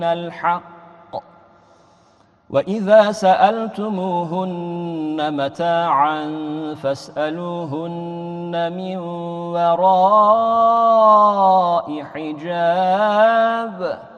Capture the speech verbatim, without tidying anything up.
الحق وإذا سألتموهن متاعا فاسألوهن من وراء حجاب